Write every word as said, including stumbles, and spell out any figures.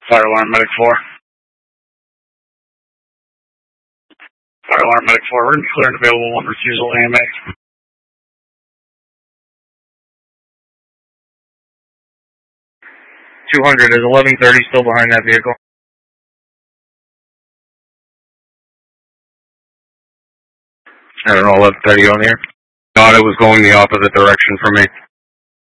Fire alarm, medic four. Fire alarm, medic four, we're going to be clear and available, one refusal, A M A. two hundred, is eleven thirty still behind that vehicle? I don't know, eleven thirty on here. Thought it was going the opposite direction from me.